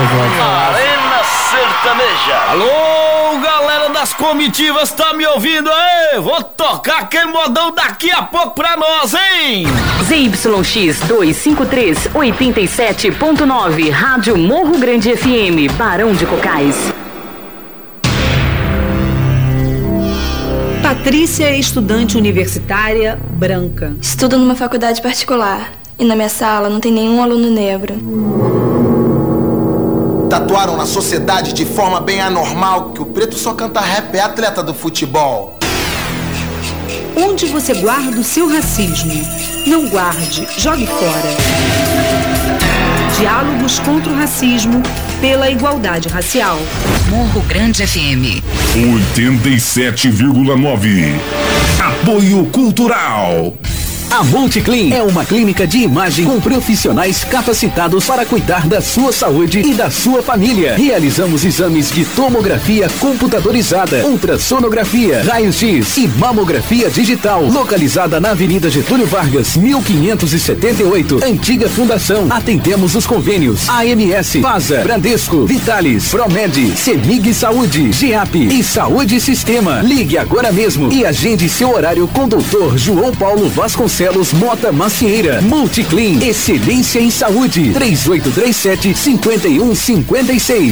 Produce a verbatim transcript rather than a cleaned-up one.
volta. Arena Sertaneja. Alô, galera das comitivas, tá me ouvindo aí? Vou tocar aquele modão daqui a pouco pra nós, hein? Z Y X duzentos e cinquenta e três, oitenta e sete ponto nove, Rádio Morro Grande F M, Barão de Cocais. Patrícia é estudante universitária branca. Estudo numa faculdade particular e na minha sala não tem nenhum aluno negro. Tatuaram na sociedade de forma bem anormal que o preto só canta rap, é atleta do futebol. Onde você guarda o seu racismo? Não guarde, jogue fora. Diálogos contra o racismo pela igualdade racial. Morro Grande F M oitenta e sete vírgula nove. Apoio Cultural. A Multiclean é uma clínica de imagem com profissionais capacitados para cuidar da sua saúde e da sua família. Realizamos exames de tomografia computadorizada, ultrassonografia, raios-x e mamografia digital. Localizada na Avenida Getúlio Vargas, mil quinhentos e setenta e oito, Antiga Fundação. Atendemos os convênios A M S, Fasa, Bradesco, Vitalis, Promed, Semig Saúde, G A P e Saúde Sistema. Ligue agora mesmo e agende seu horário com doutor João Paulo Vasconcelos Mota Macieira. Multiclean, excelência em saúde. três oito três sete, cinco um cinco seis.